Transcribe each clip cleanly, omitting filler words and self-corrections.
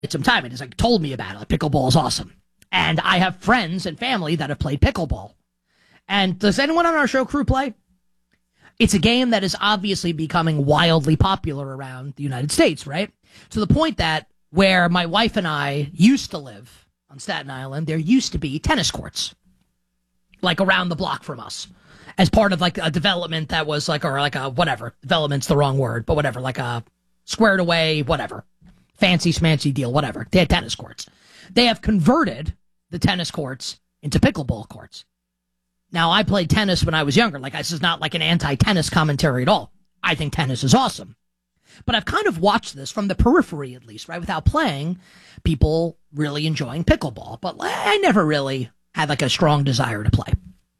some time and has like told me about it. Like, pickleball is awesome. And I have friends and family that have played pickleball. And does anyone on our show crew play? It's a game that is obviously becoming wildly popular around the United States, right? To the point that where my wife and I used to live on Staten Island, there used to be tennis courts, like around the block from us, as part of like a development that was like, or like a whatever, development's the wrong word, but whatever, like a squared away, whatever, fancy schmancy deal, whatever. They had tennis courts. They have converted the tennis courts into pickleball courts. Now, I played tennis when I was younger. Like, this is not like an anti-tennis commentary at all. I think tennis is awesome. But I've kind of watched this from the periphery, at least, right? Without playing, people really enjoying pickleball. But I never really had like a strong desire to play.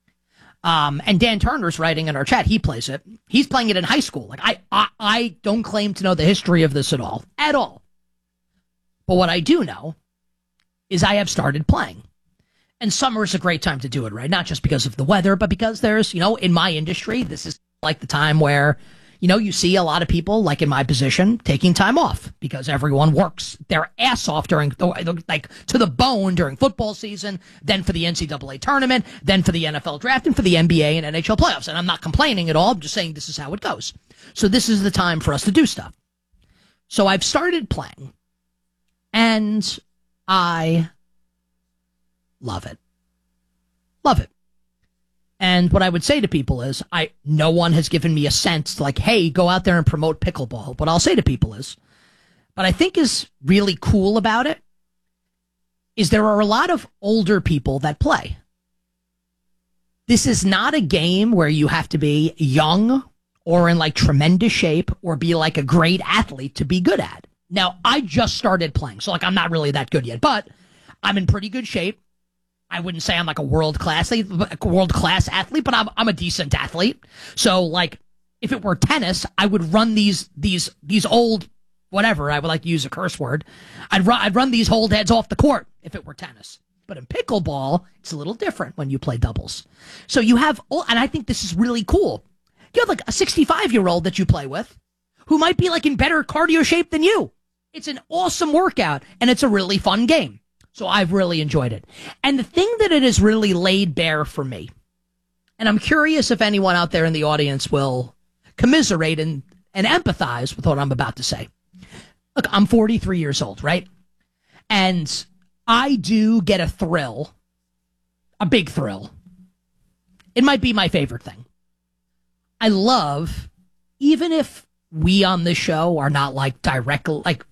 And Dan Turner's writing in our chat. He plays it. He's playing it in high school. Like, I don't claim to know the history of this at all. At all. But what I do know is I have started playing. And summer is a great time to do it, right? Not just because of the weather, but because there's, in my industry, this is like the time where, you see a lot of people, like in my position, taking time off because everyone works their ass off during, like, to the bone during football season, then for the NCAA tournament, then for the NFL draft, and for the NBA and NHL playoffs. And I'm not complaining at all. I'm just saying this is how it goes. So this is the time for us to do stuff. So I've started playing, and I love it. Love it. And what I would say to people is, no one has given me a sense like, hey, go out there and promote pickleball. What I'll say to people is, what I think is really cool about it is there are a lot of older people that play. This is not a game where you have to be young or in like tremendous shape or be like a great athlete to be good at. Now, I just started playing, so like I'm not really that good yet, but I'm in pretty good shape. I wouldn't say I'm like a world-class athlete, but I'm a decent athlete. So, like, if it were tennis, I would run these old, whatever, I would like to use a curse word. I'd run these old heads off the court if it were tennis. But in pickleball, it's a little different when you play doubles. So you have, and I think this is really cool. You have like a 65-year-old that you play with who might be like in better cardio shape than you. It's an awesome workout, and it's a really fun game. So I've really enjoyed it. And the thing that it has really laid bare for me, and I'm curious if anyone out there in the audience will commiserate and empathize with what I'm about to say. Look, I'm 43 years old, right? And I do get a thrill, a big thrill. It might be my favorite thing. I love, even if we on this show are not like direct, like,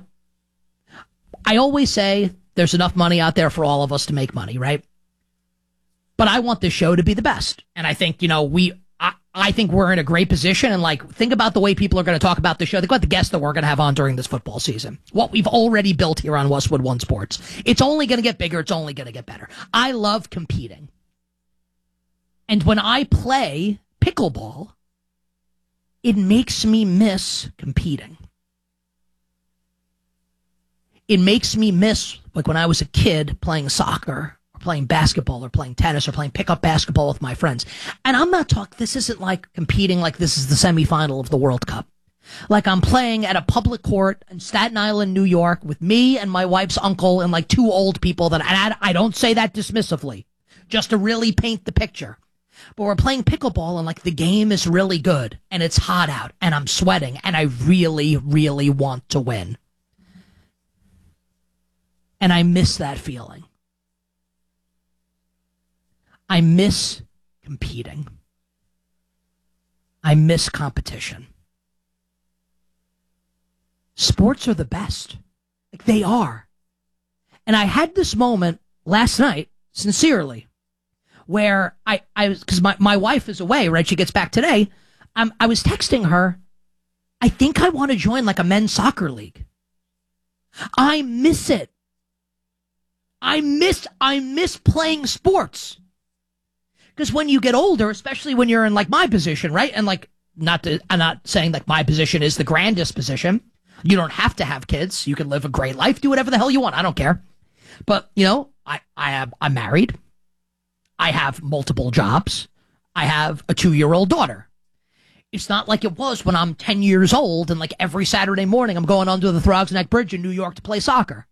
I always say, there's enough money out there for all of us to make money, right? But I want this show to be the best. And I think, I think we're in a great position. And like, think about the way people are going to talk about the show. Think about the guests that we're going to have on during this football season. What we've already built here on Westwood One Sports. It's only going to get bigger. It's only going to get better. I love competing. And when I play pickleball, it makes me miss competing. It makes me miss, like when I was a kid playing soccer or playing basketball or playing tennis or playing pickup basketball with my friends. And I'm not talking, this isn't like competing like this is the semifinal of the World Cup. Like I'm playing at a public court in Staten Island, New York with me and my wife's uncle and like two old people that, and I don't say that dismissively, just to really paint the picture. But we're playing pickleball and like the game is really good and it's hot out and I'm sweating and I really, really want to win. And I miss that feeling. I miss competing. I miss competition. Sports are the best. Like they are. And I had this moment last night, sincerely, where I because my wife is away, right? She gets back today. I was texting her, I think I want to join like a men's soccer league. I miss it. I miss playing sports. Because when you get older, especially when you're in like my position, right? And like, I'm not saying like my position is the grandest position. You don't have to have kids. You can live a great life, do whatever the hell you want. I don't care. But I'm married. I have multiple jobs. I have a 2-year-old daughter. It's not like it was when I'm 10 years old and like every Saturday morning I'm going under the Throgs Neck Bridge in New York to play soccer.